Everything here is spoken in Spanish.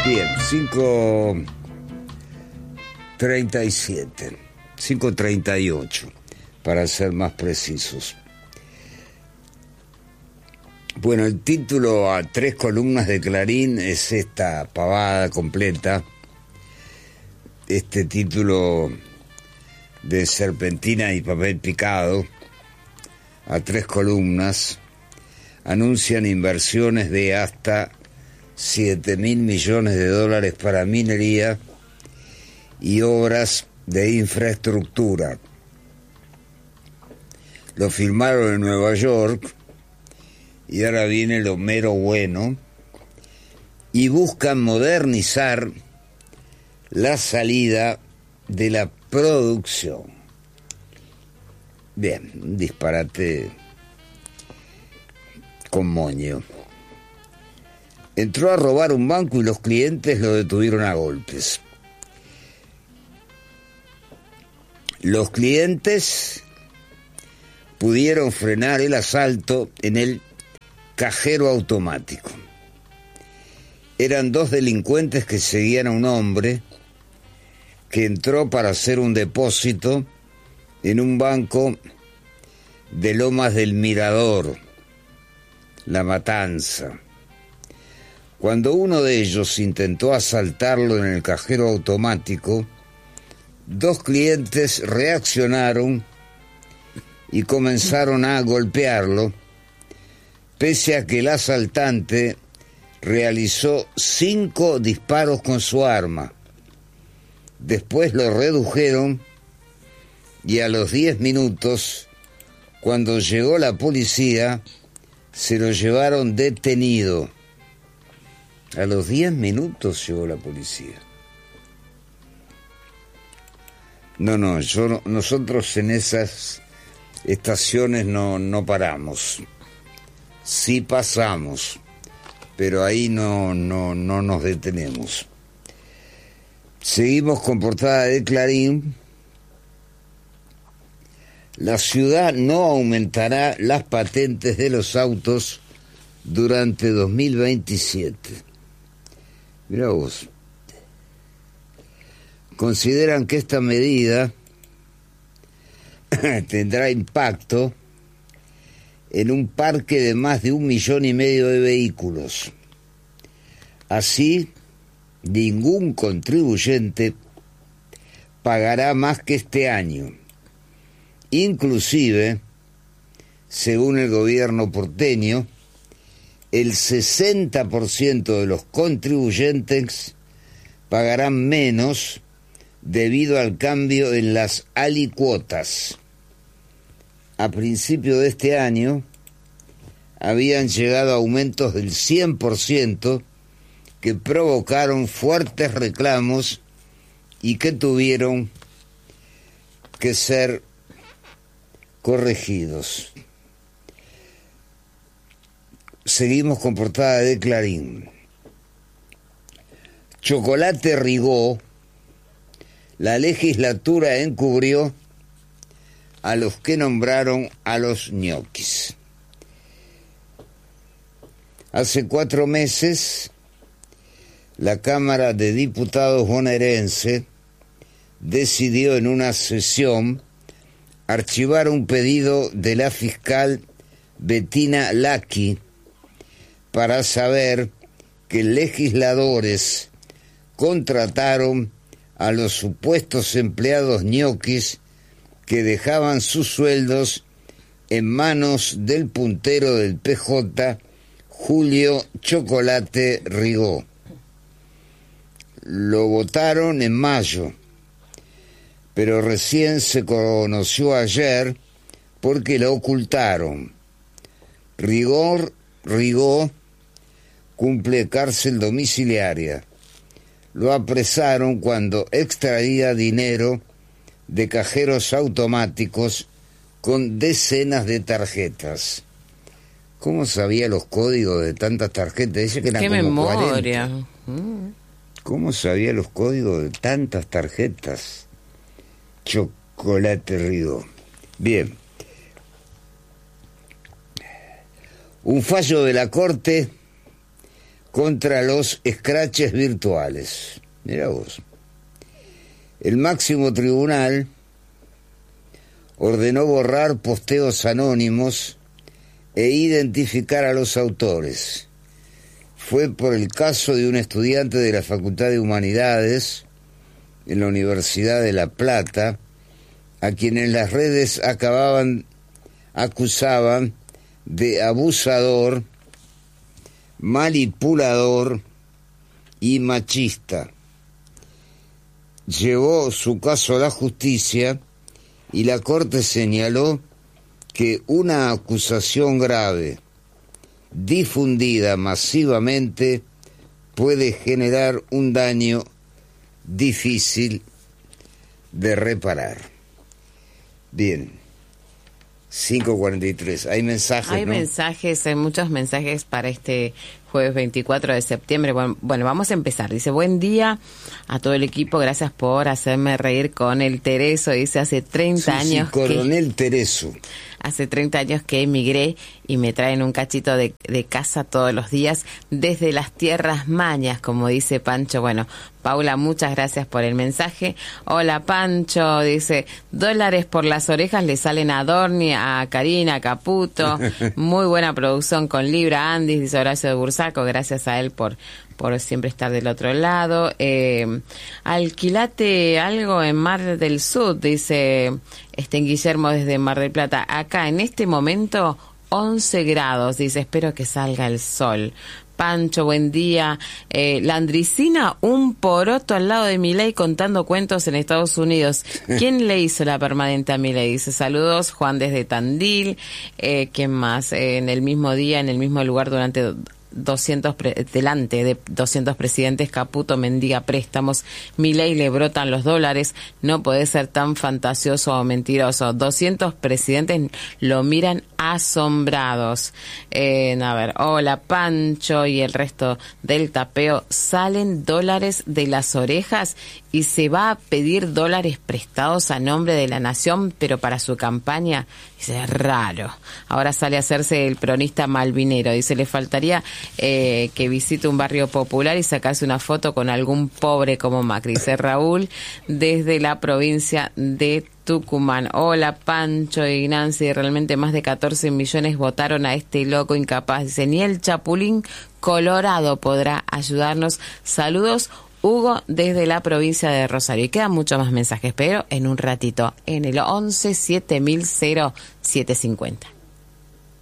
Bien, 5:37, 5:38, para ser más precisos. Bueno, el título a 3 columnas de Clarín es esta pavada completa. Este título de Serpentina y papel picado, a 3 columnas, anuncian inversiones de hasta 7.000 millones de dólares para minería y obras de infraestructura. Lo firmaron en Nueva York y ahora viene lo mero bueno, y buscan modernizar la salida de la producción. Bien, un disparate con moño. Entró a robar un banco y los clientes lo detuvieron a golpes. Los clientes pudieron frenar el asalto en el cajero automático. Eran 2 delincuentes que seguían a un hombre que entró para hacer un depósito en un banco de Lomas del Mirador, La Matanza. Cuando uno de ellos intentó asaltarlo en el cajero automático, 2 clientes reaccionaron y comenzaron a golpearlo, pese a que el asaltante realizó 5 disparos con su arma. Después lo redujeron y a los 10 minutos, cuando llegó la policía, se lo llevaron detenido. A los 10 minutos llegó la policía. Nosotros en esas estaciones no paramos. Sí pasamos, pero ahí no nos detenemos. Seguimos con portada de Clarín. La ciudad no aumentará las patentes de los autos durante 2027. Mirá vos. Consideran que esta medida tendrá impacto en un parque de más de 1,5 millones de vehículos. Así, ningún contribuyente pagará más que este año. Inclusive, según el gobierno porteño, el 60% de los contribuyentes pagarán menos debido al cambio en las alicuotas. A principio de este año habían llegado aumentos del 100% que provocaron fuertes reclamos y que tuvieron que ser corregidos. Seguimos con portada de Clarín. Chocolate Rigó. La legislatura encubrió a los que nombraron a los ñoquis. Hace 4 meses, la Cámara de Diputados bonaerense decidió en una sesión archivar un pedido de la fiscal Bettina Lacchi para saber que legisladores contrataron a los supuestos empleados ñoquis que dejaban sus sueldos en manos del puntero del PJ, Julio Chocolate Rigó. Lo votaron en mayo, pero recién se conoció ayer porque lo ocultaron. Rigó cumple cárcel domiciliaria. Lo apresaron cuando extraía dinero de cajeros automáticos con decenas de tarjetas. ¿Cómo sabía los códigos de tantas tarjetas? Dice que eran ¡qué como memoria! 40. ¿Cómo sabía los códigos de tantas tarjetas? Chocolate Rigó. Bien. Un fallo de la Corte contra los scratches virtuales. Mirá vos. El máximo tribunal ordenó borrar posteos anónimos e identificar a los autores. Fue por el caso de un estudiante de la Facultad de Humanidades en la Universidad de La Plata, a quien en las redes acusaban de abusador, manipulador y machista. Llevó su caso a la justicia y la Corte señaló que una acusación grave, difundida masivamente, puede generar un daño difícil de reparar. Bien, 5:43. Hay mensajes, Hay ¿no? mensajes, hay muchos mensajes para este jueves 24 de septiembre. Bueno, vamos a empezar. Dice, buen día a todo el equipo, gracias por hacerme reír con el Tereso. Dice, hace 30 años Coronel Tereso. Hace 30 años que emigré y me traen un cachito de casa todos los días desde las tierras mañas, como dice Pancho. Bueno, Paula, muchas gracias por el mensaje. Hola, Pancho, dice, $, por las orejas le salen a Dorni, a Karina, a Caputo. Muy buena producción con Libra Andis, dice Horacio de Bursaco. Gracias a él por siempre estar del otro lado. Alquilate algo en Mar del Sur, dice Guillermo desde Mar del Plata. Acá en este momento 11 grados, dice, espero que salga el sol. Pancho, buen día. La Andricina, un poroto al lado de Milei contando cuentos en Estados Unidos. ¿Quién le hizo la permanente a Milei? Dice, saludos, Juan desde Tandil. ¿Quién más? En el mismo día, en el mismo lugar, delante de 200 presidentes, Caputo mendiga préstamos, Milei le brotan los dólares, no puede ser tan fantasioso o mentiroso. 200 presidentes lo miran asombrados. A ver, hola Pancho y el resto del tapeo, salen dólares de las orejas y se va a pedir dólares prestados a nombre de la nación, pero para su campaña. Dice, raro. Ahora sale a hacerse el peronista malvinero. Dice, le faltaría que visite un barrio popular y sacarse una foto con algún pobre como Macri. Dice Raúl desde la provincia de Tucumán. Hola Pancho y Nancy, realmente más de 14 millones votaron a este loco incapaz. Dice, ni el Chapulín Colorado podrá ayudarnos. Saludos, Hugo desde la provincia de Rosario. Y quedan muchos más mensajes, pero en un ratito, en el 11 7000 0750.